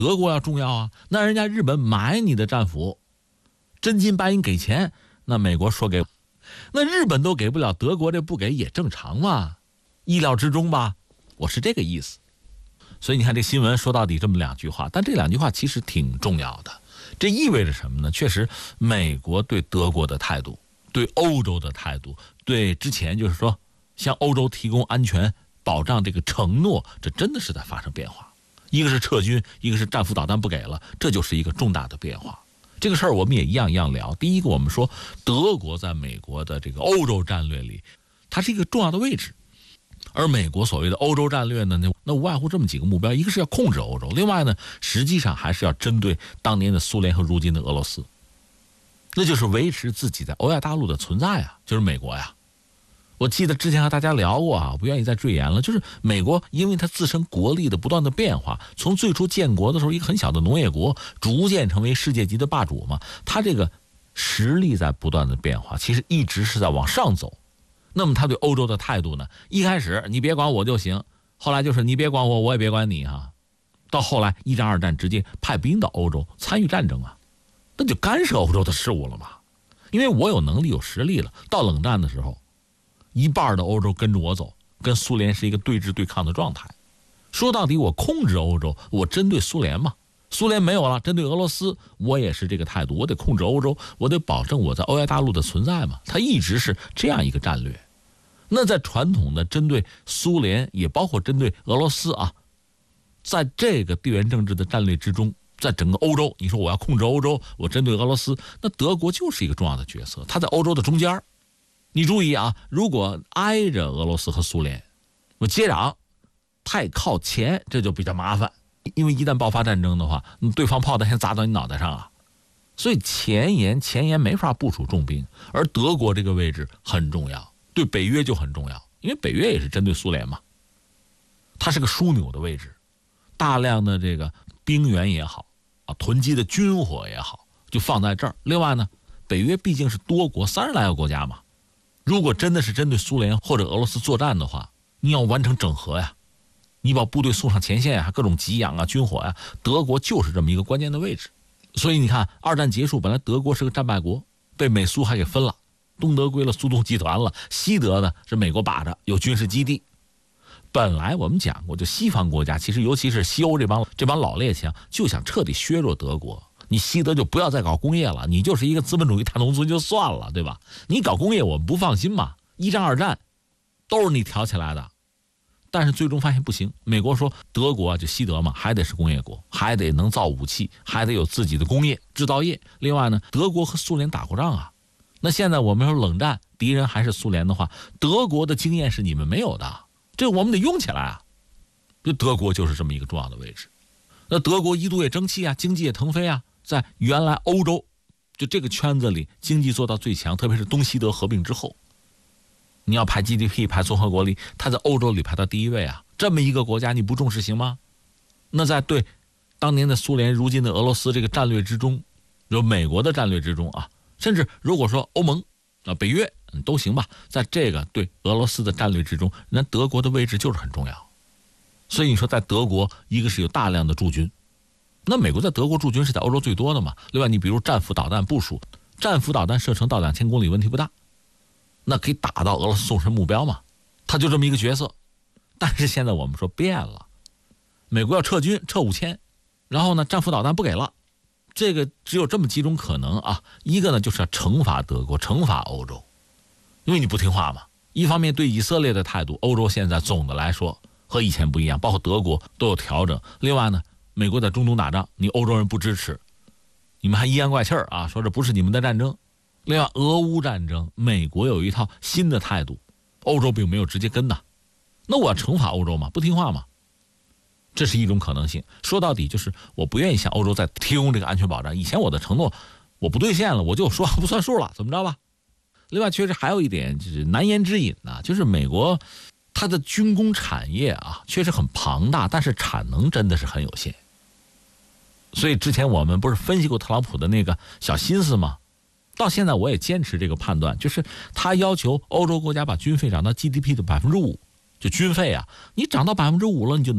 德国要重要啊，那人家日本买你的战斧，真金白银给钱，那美国说给，那日本都给不了，德国这不给也正常嘛，意料之中吧，我是这个意思。所以你看这新闻说到底这么2句话，但这2句话其实挺重要的。这意味着什么呢？确实美国对德国的态度，对欧洲的态度，对之前就是说向欧洲提供安全保障这个承诺，这真的是在发生变化。一个是撤军，一个是战斧导弹不给了，这就是一个重大的变化。这个事儿我们也一样一样聊。第一个，我们说德国在美国的这个欧洲战略里，它是一个重要的位置。而美国所谓的欧洲战略呢，那无外乎这么几个目标，一个是要控制欧洲，另外呢，实际上还是要针对当年的苏联和如今的俄罗斯，那就是维持自己在欧亚大陆的存在啊，就是美国呀。我记得之前和大家聊过啊，不愿意再赘言了，就是美国因为它自身国力的不断的变化，从最初建国的时候一个很小的农业国，逐渐成为世界级的霸主嘛，它这个实力在不断的变化，其实一直是在往上走。那么他对欧洲的态度呢？一开始你别管我就行，后来就是你别管我，我也别管你啊。到后来一战、二战直接派兵到欧洲参与战争啊，那就干涉欧洲的事务了嘛。因为我有能力、有实力了。到冷战的时候，一半的欧洲跟着我走，跟苏联是一个对峙对抗的状态。说到底，我控制欧洲，我针对苏联嘛。苏联没有了，针对俄罗斯，我也是这个态度，我得控制欧洲，我得保证我在欧亚大陆的存在嘛。它一直是这样一个战略。那在传统的针对苏联，也包括针对俄罗斯啊，在这个地缘政治的战略之中，在整个欧洲，你说我要控制欧洲，我针对俄罗斯，那德国就是一个重要的角色，它在欧洲的中间。你注意啊，如果挨着俄罗斯和苏联，我接壤太靠前，这就比较麻烦。因为一旦爆发战争的话，对方炮弹先砸到你脑袋上啊，所以前沿没法部署重兵，而德国这个位置很重要，对北约就很重要，因为北约也是针对苏联嘛，它是个枢纽的位置，大量的这个兵员也好啊，囤积的军火也好，就放在这儿。另外呢，北约毕竟是多国30来个国家嘛，如果真的是针对苏联或者俄罗斯作战的话，你要完成整合呀。你把部队送上前线呀，各种给养啊，军火呀，德国就是这么一个关键的位置。所以你看，二战结束，本来德国是个战败国，被美苏还给分了，东德归了苏东集团了，西德呢是美国把着，有军事基地。本来我们讲过，就西方国家，其实尤其是西欧这帮老列强，就想彻底削弱德国。你西德就不要再搞工业了，你就是一个资本主义大农村就算了，对吧？你搞工业我们不放心嘛，一战二战都是你挑起来的。但是最终发现不行，美国说德国就西德嘛，还得是工业国，还得能造武器，还得有自己的工业制造业。另外呢，德国和苏联打过仗啊，那现在我们说冷战敌人还是苏联的话，德国的经验是你们没有的，这我们得用起来啊。这德国就是这么一个重要的位置。那德国一度也争气啊，经济也腾飞啊，在原来欧洲就这个圈子里经济做到最强，特别是东西德合并之后。你要排 GDP 排综合国力，它在欧洲里排到第一位啊！这么一个国家你不重视行吗？那在对当年的苏联、如今的俄罗斯这个战略之中，有美国的战略之中啊，甚至如果说欧盟啊、北约都行吧，在这个对俄罗斯的战略之中，那德国的位置就是很重要。所以你说在德国，一个是有大量的驻军，那美国在德国驻军是在欧洲最多的嘛。另外你比如战斧导弹部署，战斧导弹射程到2000公里问题不大。那可以打到俄罗斯纵深目标嘛，他就这么一个角色。但是现在我们说变了，美国要撤军撤5000，然后呢战斧导弹不给了，这个只有这么几种可能啊。一个呢就是要惩罚德国，惩罚欧洲，因为你不听话嘛。一方面对以色列的态度，欧洲现在总的来说和以前不一样，包括德国都有调整。另外呢，美国在中东打仗，你欧洲人不支持，你们还阴阳怪气啊，说这不是你们的战争。另外，俄乌战争，美国有一套新的态度，欧洲并没有直接跟呐。那我要惩罚欧洲嘛，不听话嘛，这是一种可能性。说到底就是我不愿意向欧洲再提供这个安全保障，以前我的承诺我不兑现了，我就说话不算数了，怎么着吧？另外，确实还有一点就是难言之隐呐，就是美国它的军工产业啊，确实很庞大，但是产能真的是很有限。所以之前我们不是分析过特朗普的那个小心思吗？到现在我也坚持这个判断，就是他要求欧洲国家把军费涨到 GDP 的5%，就军费啊，你涨到5%了，你就